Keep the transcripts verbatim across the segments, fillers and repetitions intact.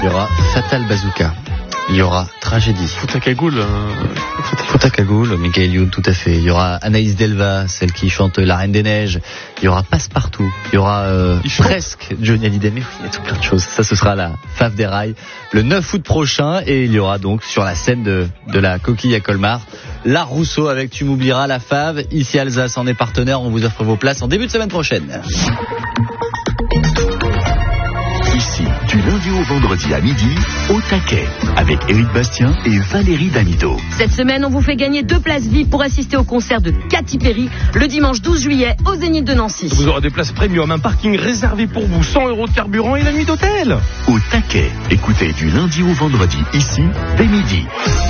Il y aura Fatal Bazooka. Il y aura Tragédie. Fouta Cagoule. Euh... Fouta Cagoule, Michael Youn, tout à fait. Il y aura Anaïs Delva, celle qui chante La Reine des Neiges. Il y aura Passepartout. Il y aura euh, presque Johnny Hallyday. Mais il y a tout plein de choses. Ça, ce sera la Fave des Rails le neuf août prochain. Et il y aura donc sur la scène de, de la Coquille à Colmar, La Rousseau avec Tu m'oublieras, la Fave. Ici Alsace en est partenaire. On vous offre vos places en début de semaine prochaine. Ici, du lundi au vendredi à midi, au taquet, avec Éric Bastien et Valérie Damido. Cette semaine, on vous fait gagner deux places vives pour assister au concert de Katy Perry le dimanche douze juillet au Zénith de Nancy. Vous aurez des places premium, un parking réservé pour vous, cent euros de carburant et la nuit d'hôtel. Au taquet, écoutez du lundi au vendredi, ici, dès midi.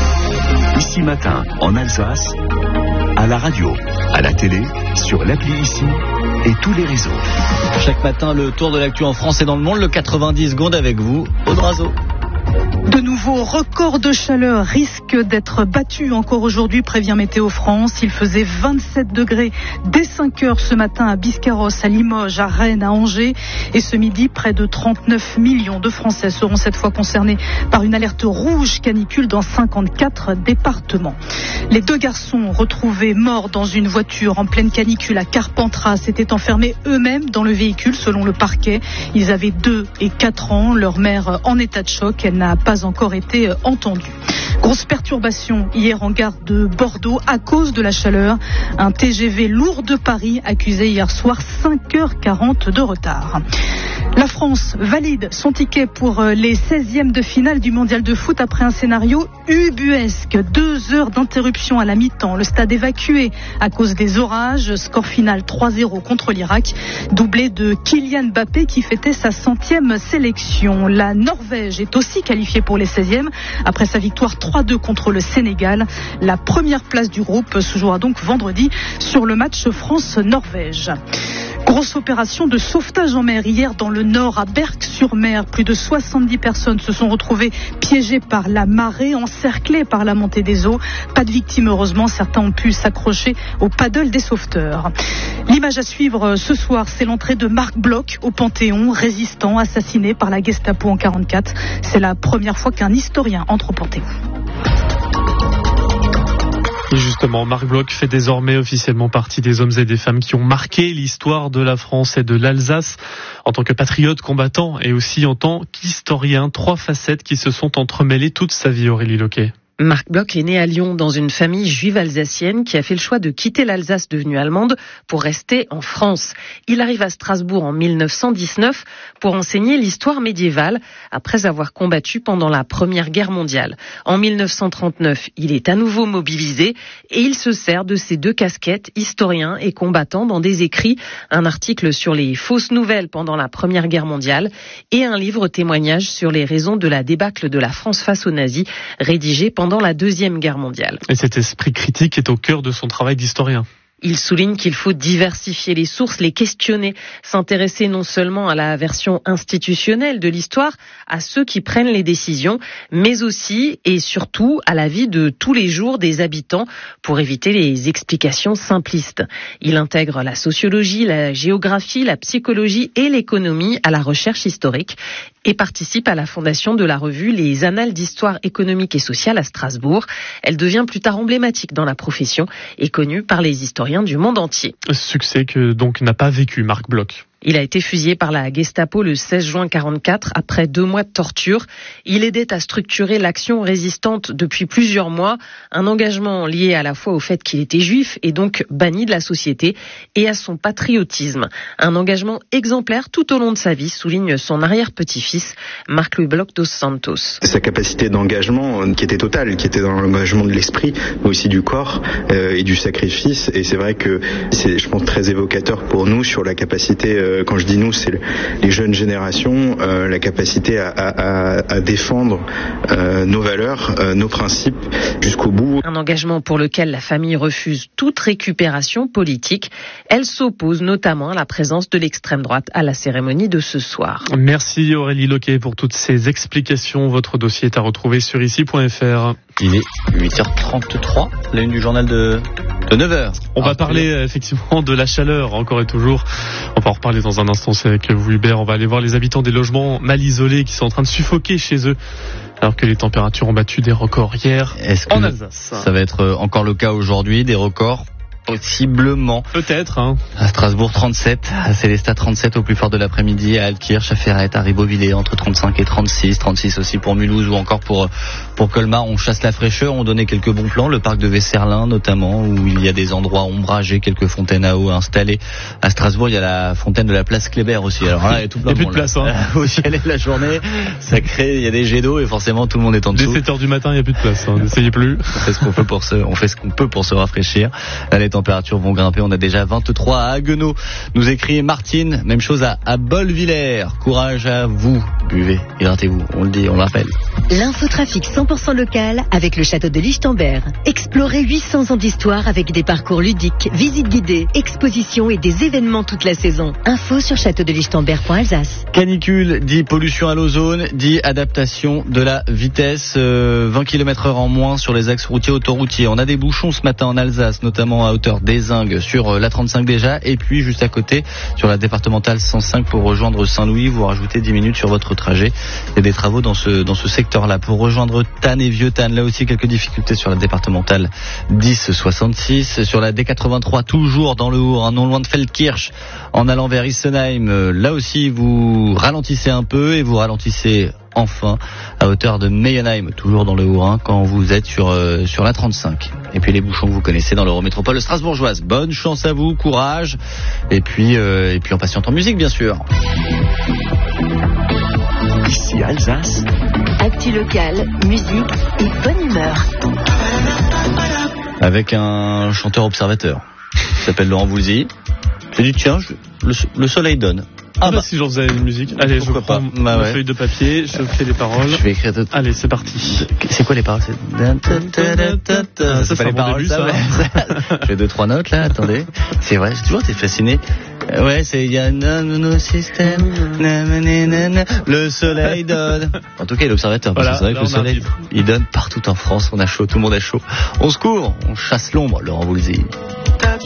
Ici matin, en Alsace, à la radio, à la télé, sur l'appli Ici et tous les réseaux. Chaque matin, le tour de l'actu en France et dans le monde, le quatre-vingt-dix secondes avec vous, Aude Razeau. De nouveaux records de chaleur risquent d'être battus encore aujourd'hui, prévient Météo France. Il faisait vingt-sept degrés dès cinq heures ce matin à Biscarrosse, à Limoges, à Rennes, à Angers. Et ce midi, près de trente-neuf millions de Français seront cette fois concernés par une alerte rouge canicule dans cinquante-quatre départements. Les deux garçons retrouvés morts dans une voiture en pleine canicule à Carpentras s'étaient enfermés eux-mêmes dans le véhicule selon le parquet. Ils avaient deux et quatre ans. Leur mère en état de choc. Elle n'a pas encore été entendue. Grosse perturbation hier en gare de Bordeaux à cause de la chaleur. Un T G V lourd de Paris accusé hier soir cinq heures quarante de retard. La France valide son ticket pour les seizièmes de finale du mondial de foot après un scénario ubuesque. Deux heures d'interruption à la mi-temps. Le stade évacué à cause des orages. Score final trois zéro contre l'Irak. Doublé de Kylian Mbappé qui fêtait sa centième sélection. La Norvège est aussi qualifiée pour les seizièmes après sa victoire trois deux contre le Sénégal. La première place du groupe se jouera donc vendredi sur le match France-Norvège. Grosse opération de sauvetage en mer hier dans le nord à Berck-sur-Mer. Plus de soixante-dix personnes se sont retrouvées piégées par la marée, encerclées par la montée des eaux. Pas de victimes heureusement, certains ont pu s'accrocher au paddle des sauveteurs. L'image à suivre ce soir, c'est l'entrée de Marc Bloch au Panthéon, résistant assassiné par la Gestapo en quarante-quatre. C'est la première fois qu'un historien entre au Panthéon. Et justement, Marc Bloch fait désormais officiellement partie des hommes et des femmes qui ont marqué l'histoire de la France et de l'Alsace en tant que patriote combattant et aussi en tant qu'historien. Trois facettes qui se sont entremêlées toute sa vie, Aurélie Loquet. Marc Bloch est né à Lyon dans une famille juive alsacienne qui a fait le choix de quitter l'Alsace devenue allemande pour rester en France. Il arrive à Strasbourg en mille neuf cent dix-neuf pour enseigner l'histoire médiévale après avoir combattu pendant la Première Guerre mondiale. En mille neuf cent trente-neuf, il est à nouveau mobilisé et il se sert de ses deux casquettes, historien et combattant, dans des écrits, un article sur les fausses nouvelles pendant la Première Guerre mondiale et un livre témoignage sur les raisons de la débâcle de la France face aux nazis, rédigé pendant dans la Deuxième Guerre mondiale. Et cet esprit critique est au cœur de son travail d'historien. Il souligne qu'il faut diversifier les sources, les questionner, s'intéresser non seulement à la version institutionnelle de l'histoire, à ceux qui prennent les décisions, mais aussi et surtout à la vie de tous les jours des habitants pour éviter les explications simplistes. Il intègre la sociologie, la géographie, la psychologie et l'économie à la recherche historique et participe à la fondation de la revue Les Annales d'histoire économique et sociale à Strasbourg. Elle devient plus tard emblématique dans la profession et connue par les historiens du monde entier. Succès que donc n'a pas vécu Marc Bloch. Il a été fusillé par la Gestapo le seize juin quarante-quatre après deux mois de torture. Il aidait à structurer l'action résistante depuis plusieurs mois, un engagement lié à la fois au fait qu'il était juif et donc banni de la société et à son patriotisme. Un engagement exemplaire tout au long de sa vie, souligne son arrière-petit-fils Marc-Louis Bloch dos Santos. Sa capacité d'engagement qui était totale, qui était dans l'engagement de l'esprit, mais aussi du corps euh, et du sacrifice. Et c'est vrai que c'est, je pense, très évocateur pour nous sur la capacité euh, quand je dis nous, c'est les jeunes générations, euh, la capacité à, à, à défendre euh, nos valeurs, euh, nos principes jusqu'au bout. Un engagement pour lequel la famille refuse toute récupération politique. Elle s'oppose notamment à la présence de l'extrême droite à la cérémonie de ce soir. Merci Aurélie Loquet pour toutes ces explications. Votre dossier est à retrouver sur ici point f r. Il est huit heures trente-trois, la une du journal de... de neuf heures. On va parler euh, effectivement de la chaleur, encore et toujours. On va en reparler dans un instant, c'est avec vous Hubert. On va aller voir les habitants des logements mal isolés qui sont en train de suffoquer chez eux, alors que les températures ont battu des records hier Est-ce que en Alsace. Ça va être encore le cas aujourd'hui, des records possiblement. Peut-être, hein. À Strasbourg trente-sept, à Célestat trente-sept au plus fort de l'après-midi, à Altkirch, à Ferrette, à Ribeauvillé entre trente-cinq et trente-six, trente-six aussi pour Mulhouse ou encore pour pour Colmar. On chasse la fraîcheur, on donnait quelques bons plans, le parc de Vesserlin notamment, où il y a des endroits ombragés, quelques fontaines à eau installées. À Strasbourg, il y a la fontaine de la place Kléber aussi. Alors là, il y a tout plein de monde. Il n'y a plus de place, hein. Faut y aller la journée, ça crée, il y a des jets d'eau et forcément tout le monde est en dessous. Dès sept heures du matin, il n'y a plus de place, hein. N'essayez plus. On fait ce qu'on peut pour se, on fait ce qu'on peut pour se rafraîchir. Là, les températures vont grimper. On a déjà vingt-trois à Haguenau. Nous écrit Martine. Même chose à, à Bolvillers. Courage à vous. Buvez, hydratez-vous. On le dit, on l'appelle. L'infotrafic cent pour cent local avec le château de Lichtenberg. Explorez huit cents ans d'histoire avec des parcours ludiques, visites guidées, expositions et des événements toute la saison. Info sur château de lichtenberg point alsace. Canicule dit pollution à l'ozone, dit adaptation de la vitesse. Euh, vingt kilomètres heure en moins sur les axes routiers autoroutiers. On a des bouchons ce matin en Alsace, notamment à hauteur d'Ézingues sur la trente-cinq déjà, et puis juste à côté sur la départementale cent cinq pour rejoindre Saint-Louis. Vous rajoutez dix minutes sur votre trajet. Il y a des travaux dans ce dans ce secteur-là. Pour rejoindre Tannes et Vieux-Tannes, là aussi quelques difficultés sur la départementale dix soixante-six. Sur la D quatre-vingt-trois, toujours dans le Haut, non loin de Feldkirch, en allant vers Issenheim. Là aussi, vous ralentissez un peu et vous ralentissez enfin à hauteur de Meyenheim, toujours dans le Haut-Rhin, quand vous êtes sur euh, sur la trente-cinq. Et puis les bouchons que vous connaissez dans l'Eurométropole strasbourgeoise. Bonne chance à vous, courage, et puis euh, et puis en patiente en musique bien sûr. Ici Alsace. Actu local, musique et bonne humeur. Avec un chanteur observateur qui s'appelle Laurent Voulzy. J'ai dit tiens, je, le, le soleil donne. Ah bah, bah si j'en faisais une musique. Allez, pourquoi je prends pas. Bah, ma ouais. feuille de papier, je fais les paroles. Je vais écrire tout. Allez, c'est parti. C'est quoi les paroles? C'est ah, ça, c'est pas les paroles, début, ça, ça. Je fais deux trois notes là, attendez. C'est vrai, j'ai toujours été fasciné. Ouais, c'est il y a un système. Le soleil donne. En tout cas, l'observateur, parce voilà, que c'est vrai que le soleil, il donne partout en France. On a chaud, tout le monde a chaud. On se court, on chasse l'ombre, Laurent Voulzy.